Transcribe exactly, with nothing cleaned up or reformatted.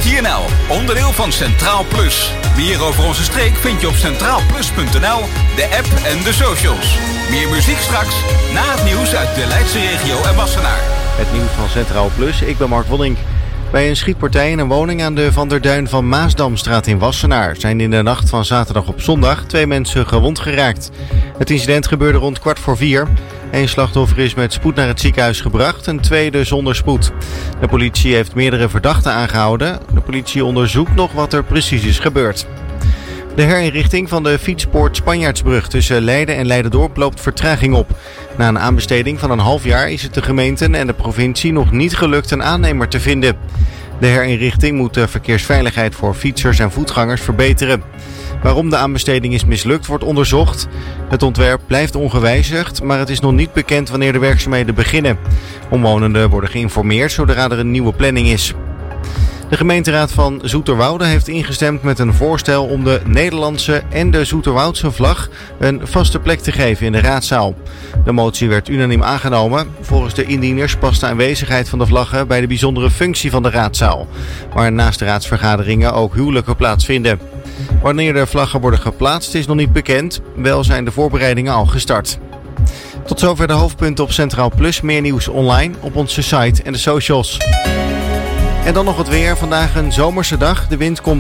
I N L, onderdeel van Centraal Plus. Meer over onze streek vind je op centraal plus punt n l, de app en de socials. Meer muziek straks, na het nieuws uit de Leidse regio en Wassenaar. Het nieuws van Centraal Plus, ik ben Mark Wollink. Bij een schietpartij in een woning aan de Van der Duin van Maasdamstraat in Wassenaar zijn in de nacht van zaterdag op zondag twee mensen gewond geraakt. Het incident gebeurde rond kwart voor vier. Eén slachtoffer is met spoed naar het ziekenhuis gebracht, een tweede zonder spoed. De politie heeft meerdere verdachten aangehouden. De politie onderzoekt nog wat er precies is gebeurd. De herinrichting van de fietspoort Spanjaardsbrug tussen Leiden en Leiderdorp loopt vertraging op. Na een aanbesteding van een half jaar is het de gemeenten en de provincie nog niet gelukt een aannemer te vinden. De herinrichting moet de verkeersveiligheid voor fietsers en voetgangers verbeteren. Waarom de aanbesteding is mislukt wordt onderzocht. Het ontwerp blijft ongewijzigd, maar het is nog niet bekend wanneer de werkzaamheden beginnen. Omwonenden worden geïnformeerd zodra er een nieuwe planning is. De gemeenteraad van Zoeterwoude heeft ingestemd met een voorstel om de Nederlandse en de Zoeterwoudse vlag een vaste plek te geven in de raadzaal. De motie werd unaniem aangenomen. Volgens de indieners past de aanwezigheid van de vlaggen bij de bijzondere functie van de raadzaal, waar naast de raadsvergaderingen ook huwelijken plaatsvinden. Wanneer de vlaggen worden geplaatst is nog niet bekend, wel zijn de voorbereidingen al gestart. Tot zover de hoofdpunten op Centraal Plus. Meer nieuws online op onze site en de socials. En dan nog het weer. Vandaag een zomerse dag. De wind komt